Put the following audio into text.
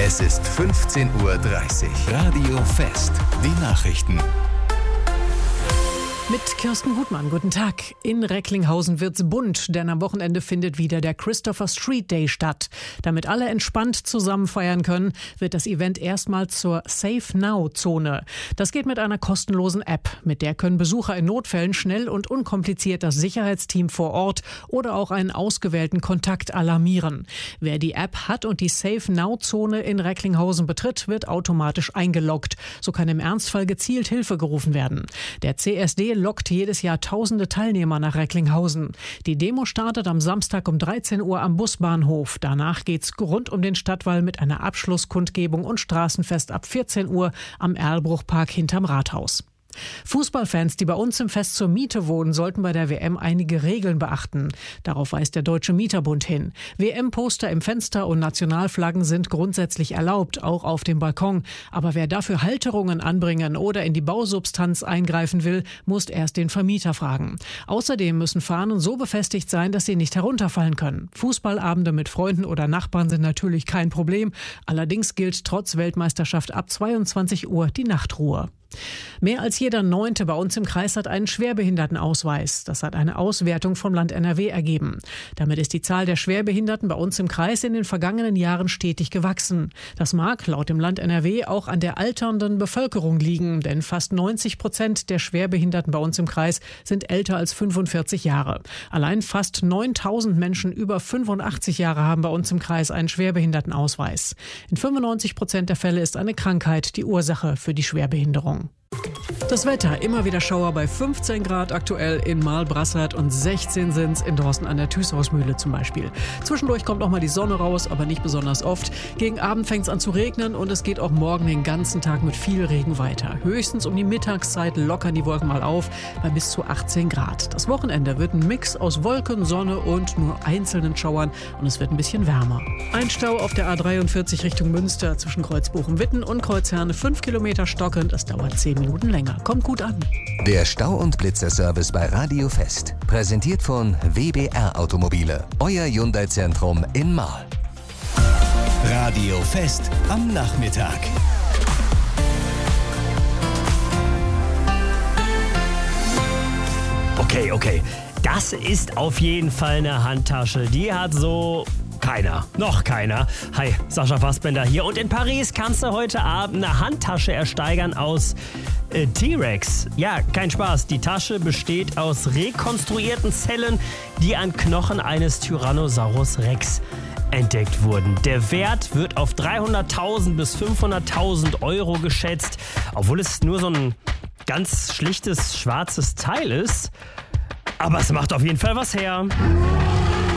Es ist 15:30 Uhr. Radio Fest. Die Nachrichten. Mit Kirsten Gutmann, guten Tag. In Recklinghausen wird's bunt, denn am Wochenende findet wieder der Christopher Street Day statt. Damit alle entspannt zusammen feiern können, wird das Event erstmal zur Safe Now-Zone. Das geht mit einer kostenlosen App. Mit der können Besucher in Notfällen schnell und unkompliziert das Sicherheitsteam vor Ort oder auch einen ausgewählten Kontakt alarmieren. Wer die App hat und die Safe Now-Zone in Recklinghausen betritt, wird automatisch eingeloggt. So kann im Ernstfall gezielt Hilfe gerufen werden. Der CSD lockt jedes Jahr tausende Teilnehmer nach Recklinghausen. Die Demo startet am Samstag um 13 Uhr am Busbahnhof. Danach geht's rund um den Stadtwall mit einer Abschlusskundgebung und Straßenfest ab 14 Uhr am Erlbruchpark hinterm Rathaus. Fußballfans, die bei uns im Fest zur Miete wohnen, sollten bei der WM einige Regeln beachten. Darauf weist der Deutsche Mieterbund hin. WM-Poster im Fenster und Nationalflaggen sind grundsätzlich erlaubt, auch auf dem Balkon. Aber wer dafür Halterungen anbringen oder in die Bausubstanz eingreifen will, muss erst den Vermieter fragen. Außerdem müssen Fahnen so befestigt sein, dass sie nicht herunterfallen können. Fußballabende mit Freunden oder Nachbarn sind natürlich kein Problem. Allerdings gilt trotz Weltmeisterschaft ab 22 Uhr die Nachtruhe. Mehr als jeder Neunte bei uns im Kreis hat einen Schwerbehindertenausweis. Das hat eine Auswertung vom Land NRW ergeben. Damit ist die Zahl der Schwerbehinderten bei uns im Kreis in den vergangenen Jahren stetig gewachsen. Das mag laut dem Land NRW auch an der alternden Bevölkerung liegen, denn fast 90% der Schwerbehinderten bei uns im Kreis sind älter als 45 Jahre. Allein fast 9.000 Menschen über 85 Jahre haben bei uns im Kreis einen Schwerbehindertenausweis. In 95% der Fälle ist eine Krankheit die Ursache für die Schwerbehinderung. Das Wetter, immer wieder Schauer bei 15 Grad aktuell in Mahl-Brassard und 16 sind's in Dorsten an der Thüshausmühle zum Beispiel. Zwischendurch kommt auch mal die Sonne raus, aber nicht besonders oft. Gegen Abend fängt's an zu regnen und es geht auch morgen den ganzen Tag mit viel Regen weiter. Höchstens um die Mittagszeit lockern die Wolken mal auf bei bis zu 18 Grad. Das Wochenende wird ein Mix aus Wolken, Sonne und nur einzelnen Schauern und es wird ein bisschen wärmer. Ein Stau auf der A43 Richtung Münster zwischen Kreuzbuchen-Witten und Kreuzherne 5 Kilometer stockend. Es dauert 10 Minuten länger. Kommt gut an. Der Stau- und Blitzer-Service bei Radio Fest. Präsentiert von WBR Automobile. Euer Hyundai-Zentrum in Mahl. Radio Fest am Nachmittag. Okay. Das ist auf jeden Fall eine Handtasche. Die hat so noch keiner. Hi, Sascha Fassbender hier. Und in Paris kannst du heute Abend eine Handtasche ersteigern aus T-Rex. Ja, kein Spaß. Die Tasche besteht aus rekonstruierten Zellen, die an Knochen eines Tyrannosaurus Rex entdeckt wurden. Der Wert wird auf 300.000 bis 500.000 Euro geschätzt. Obwohl es nur so ein ganz schlichtes schwarzes Teil ist. Aber es macht auf jeden Fall was her.